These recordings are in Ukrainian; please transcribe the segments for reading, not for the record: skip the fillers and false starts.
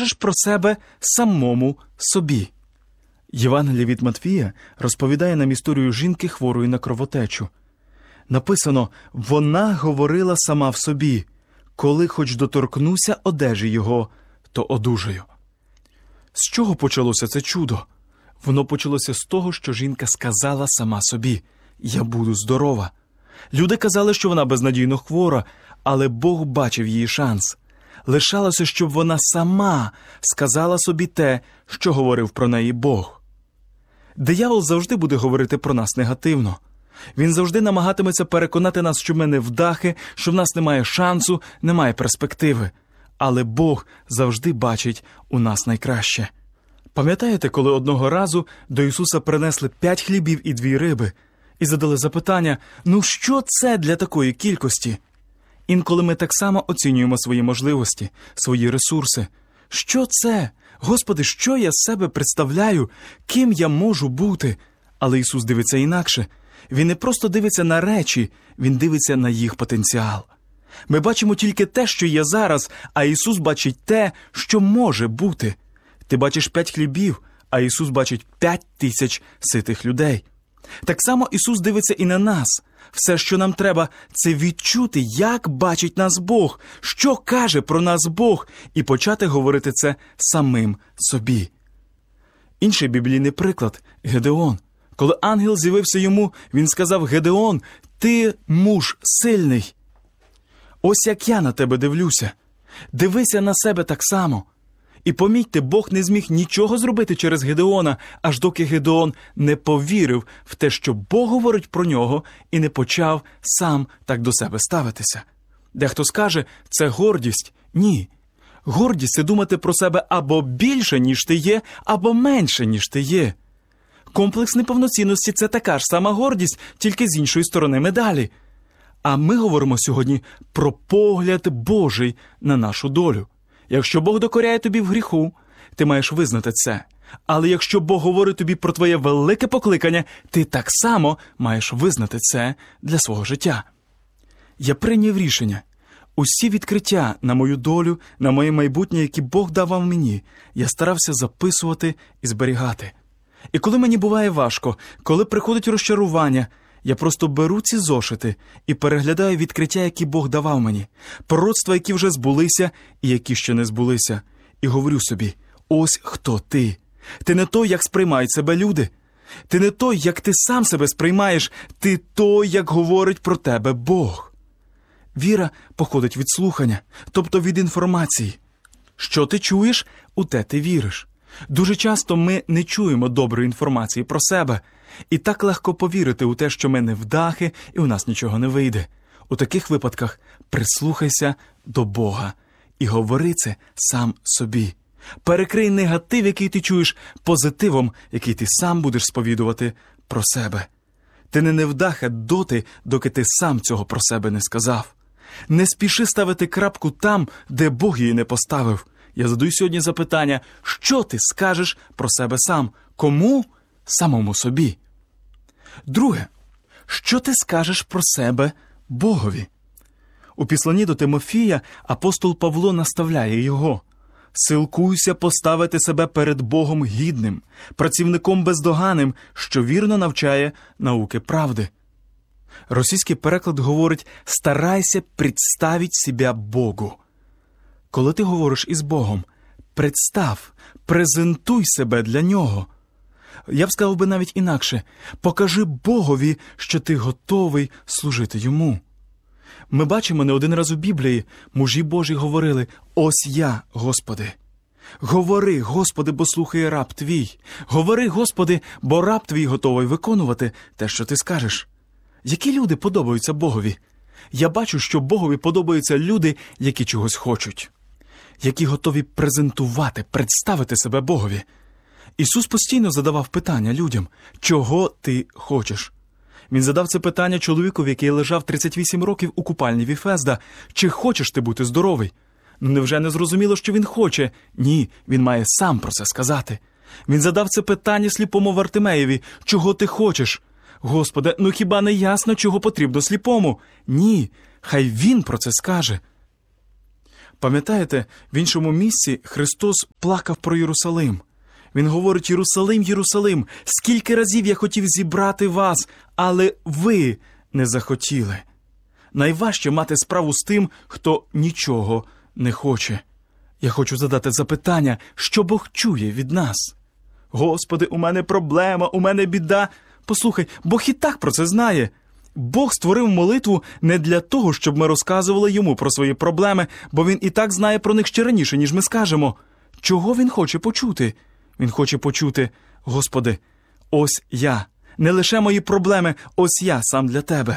скажеш про себе самому собі? Євангеліє від Матвія розповідає нам історію жінки, хворої на кровотечу. Написано: «Вона говорила сама в собі, коли хоч доторкнуся одежі його, то одужаю». З чого почалося це чудо? Воно почалося з того, що жінка сказала сама собі: «Я буду здорова». Люди казали, що вона безнадійно хвора, але Бог бачив її шанс. Лишалося, щоб вона сама сказала собі те, що говорив про неї Бог. Диявол завжди буде говорити про нас негативно. Він завжди намагатиметься переконати нас, що ми невдахи, що в нас немає шансу, немає перспективи. Але Бог завжди бачить у нас найкраще. Пам'ятаєте, коли одного разу до Ісуса принесли 5 хлібів і 2 риби, і задали запитання: «Ну що це для такої кількості?» Інколи ми так само оцінюємо свої можливості, свої ресурси. Що це? Господи, що я з себе представляю? Ким я можу бути? Але Ісус дивиться інакше. Він не просто дивиться на речі, Він дивиться на їх потенціал. Ми бачимо тільки те, що є зараз, а Ісус бачить те, що може бути. Ти бачиш 5 хлібів, а Ісус бачить 5000 ситих людей. Так само Ісус дивиться і на нас. Все, що нам треба, це відчути, як бачить нас Бог, що каже про нас Бог, і почати говорити це самим собі. Інший біблійний приклад – Гедеон. Коли ангел з'явився йому, він сказав: «Гедеон, ти муж сильний. Ось як я на тебе дивлюся. Дивися на себе так само». І помітьте, Бог не зміг нічого зробити через Гедеона, аж доки Гедеон не повірив в те, що Бог говорить про нього, і не почав сам так до себе ставитися. Дехто скаже, це гордість. Ні. Гордість – це думати про себе або більше, ніж ти є, або менше, ніж ти є. Комплекс неповноцінності – це така ж сама гордість, тільки з іншої сторони медалі. А ми говоримо сьогодні про погляд Божий на нашу долю. Якщо Бог докоряє тобі в гріху, ти маєш визнати це. Але якщо Бог говорить тобі про твоє велике покликання, ти так само маєш визнати це для свого життя. Я прийняв рішення. Усі відкриття на мою долю, на моє майбутнє, які Бог давав мені, я старався записувати і зберігати. І коли мені буває важко, коли приходить розчарування, я просто беру ці зошити і переглядаю відкриття, які Бог давав мені, пророцтва, які вже збулися і які ще не збулися, і говорю собі: ось хто ти. Ти не той, як сприймають себе люди. Ти не той, як ти сам себе сприймаєш. Ти той, як говорить про тебе Бог. Віра походить від слухання, тобто від інформації. Що ти чуєш, у те ти віриш. Дуже часто ми не чуємо доброї інформації про себе. І так легко повірити у те, що ми невдахи і у нас нічого не вийде. У таких випадках прислухайся до Бога і говори це сам собі. Перекрий негатив, який ти чуєш, позитивом, який ти сам будеш сповідувати про себе. Ти не невдаха доти, доки ти сам цього про себе не сказав. Не спіши ставити крапку там, де Бог її не поставив. Я задаю сьогодні запитання: що ти скажеш про себе сам? Кому? Самому собі. Друге. Що ти скажеш про себе Богові? У післанні до Тимофія апостол Павло наставляє його: «Силкуйся поставити себе перед Богом гідним, працівником бездоганним, що вірно навчає науки правди». Російський переклад говорить: «Старайся представить себя Богу». Коли ти говориш із Богом, представ, презентуй себе для Нього. Я б сказав би навіть інакше: покажи Богові, що ти готовий служити Йому. Ми бачимо не один раз у Біблії, мужі Божі говорили: «Ось я, Господи». Говори, Господи, бо слухає раб Твій. Говори, Господи, бо раб Твій готовий виконувати те, що Ти скажеш. Які люди подобаються Богові? Я бачу, що Богові подобаються люди, які чогось хочуть. Які готові презентувати, представити себе Богові. Ісус постійно задавав питання людям: чого ти хочеш? Він задав це питання чоловікові, який лежав 38 років у купальні Віфезда: чи хочеш ти бути здоровий? Невже не зрозуміло, що він хоче? Ні, він має сам про це сказати. Він задав це питання сліпому Вартимеєві: чого ти хочеш? Господи, ну хіба не ясно, чого потрібно сліпому? Ні, хай він про це скаже. Пам'ятаєте, в іншому місці Христос плакав про Єрусалим. Він говорить: «Єрусалим, Єрусалим, скільки разів я хотів зібрати вас, але ви не захотіли». Найважче мати справу з тим, хто нічого не хоче. Я хочу задати запитання, що Бог чує від нас? «Господи, у мене проблема, у мене біда». Послухай, Бог і так про це знає. Бог створив молитву не для того, щоб ми розказували Йому про свої проблеми, бо Він і так знає про них ще раніше, ніж ми скажемо. Чого Він хоче почути? Він хоче почути: «Господи, ось я, не лише мої проблеми, ось я сам для Тебе».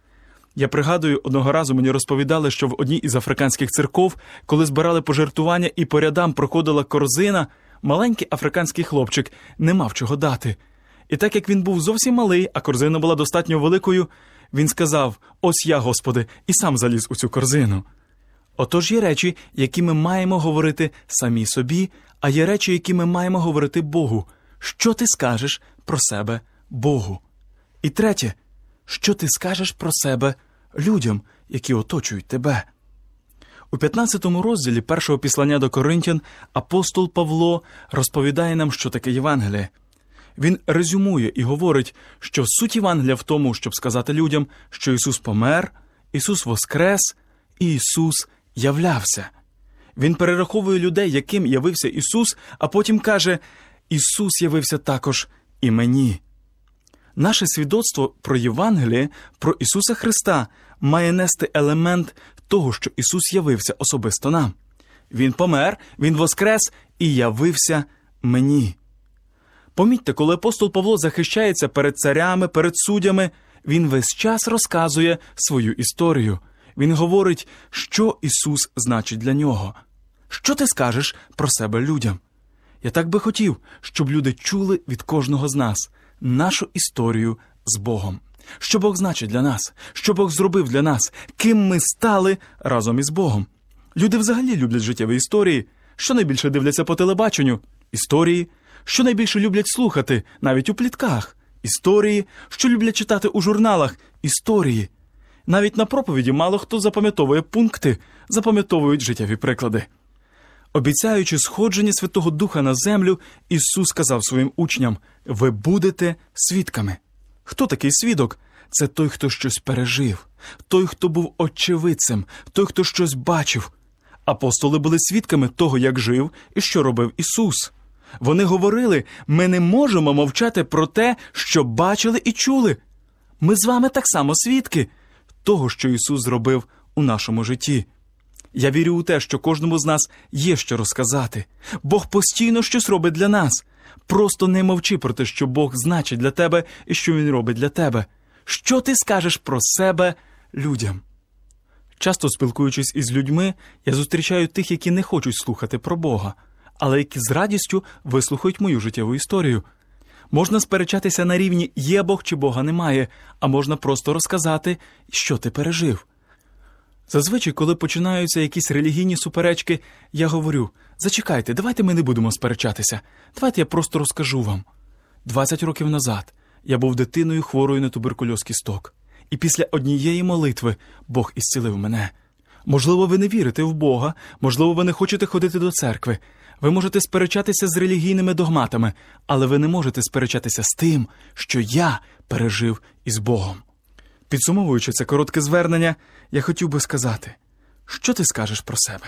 Я пригадую, одного разу мені розповідали, що в одній із африканських церков, коли збирали пожертвування і по рядам проходила корзина, маленький африканський хлопчик не мав чого дати. І так як він був зовсім малий, а корзина була достатньо великою, він сказав: «Ось я, Господи», і сам заліз у цю корзину. Отож є речі, які ми маємо говорити самі собі, а є речі, які ми маємо говорити Богу. Що ти скажеш про себе Богу? І третє, що ти скажеш про себе людям, які оточують тебе? У 15 розділі першого післання до Коринтян апостол Павло розповідає нам, що таке Євангеліє. Він резюмує і говорить, що суть Євангелія в тому, щоб сказати людям, що Ісус помер, Ісус воскрес і Ісус являвся. Він перераховує людей, яким явився Ісус, а потім каже: «Ісус явився також і мені». Наше свідоцтво про Євангеліє, про Ісуса Христа має нести елемент того, що Ісус явився особисто нам. Він помер, Він воскрес і явився мені. Помітьте, коли апостол Павло захищається перед царями, перед суддями, він весь час розказує свою історію. Він говорить, що Ісус значить для нього. Що ти скажеш про себе людям? Я так би хотів, щоб люди чули від кожного з нас нашу історію з Богом. Що Бог значить для нас? Що Бог зробив для нас? Ким ми стали разом із Богом? Люди взагалі люблять життєві історії. Що найбільше дивляться по телебаченню? Історії. Що найбільше люблять слухати, навіть у плітках? Історії. Що люблять читати у журналах? Історії. Навіть на проповіді мало хто запам'ятовує пункти, запам'ятовують життєві приклади. Обіцяючи сходження Святого Духа на землю, Ісус сказав своїм учням: «Ви будете свідками». Хто такий свідок? Це той, хто щось пережив, той, хто був очевидцем, той, хто щось бачив. Апостоли були свідками того, як жив і що робив Ісус. Вони говорили: «Ми не можемо мовчати про те, що бачили і чули». Ми з вами так само свідки того, що Ісус зробив у нашому житті. Я вірю у те, що кожному з нас є що розказати. Бог постійно щось робить для нас. Просто не мовчи про те, що Бог значить для тебе і що Він робить для тебе. Що ти скажеш про себе людям? Часто спілкуючись із людьми, я зустрічаю тих, які не хочуть слухати про Бога, але які з радістю вислухають мою життєву історію. Можна сперечатися на рівні «є Бог» чи «Бога немає», а можна просто розказати, що ти пережив. Зазвичай, коли починаються якісь релігійні суперечки, я говорю: «Зачекайте, давайте ми не будемо сперечатися. Давайте я просто розкажу вам. 20 років назад я був дитиною хворою на туберкульоз кісток. І після однієї молитви Бог ісцілив мене. Можливо, ви не вірите в Бога, можливо, ви не хочете ходити до церкви. Ви можете сперечатися з релігійними догматами, але ви не можете сперечатися з тим, що я пережив із Богом». Підсумовуючи це коротке звернення, я хотів би сказати: що ти скажеш про себе?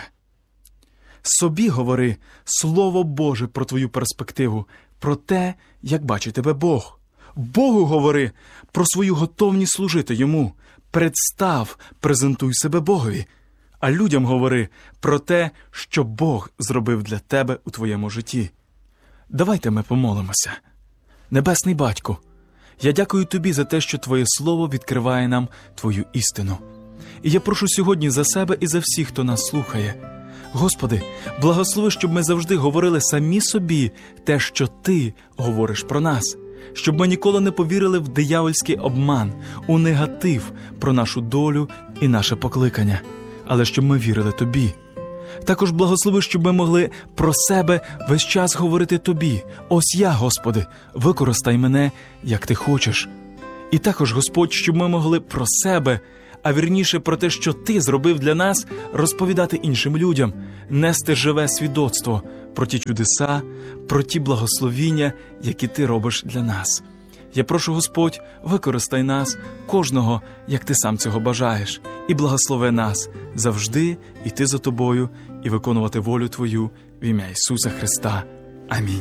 Собі говори Слово Боже про твою перспективу, про те, як бачить тебе Бог. Богу говори про свою готовність служити Йому. Представ, презентуй себе Богові. А людям говори про те, що Бог зробив для тебе у твоєму житті. Давайте ми помолимося. Небесний Батько, я дякую Тобі за те, що Твоє Слово відкриває нам Твою істину. І я прошу сьогодні за себе і за всіх, хто нас слухає. Господи, благослови, щоб ми завжди говорили самі собі те, що Ти говориш про нас. Щоб ми ніколи не повірили в диявольський обман, у негатив про нашу долю і наше покликання, але щоб ми вірили Тобі. Також благослови, щоб ми могли про себе весь час говорити Тобі: «Ось я, Господи, використай мене, як Ти хочеш». І також, Господь, щоб ми могли про себе а вірніше про те, що Ти зробив для нас, розповідати іншим людям, нести живе свідоцтво про ті чудеса, про ті благословіння, які Ти робиш для нас. Я прошу, Господь, використай нас, кожного, як Ти сам цього бажаєш, і благослови нас завжди йти за Тобою і виконувати волю Твою в ім'я Ісуса Христа. Амінь.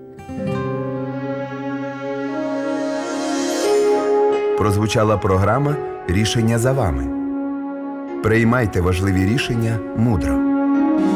Прозвучала програма «Рішення за вами». Приймайте важливі рішення мудро.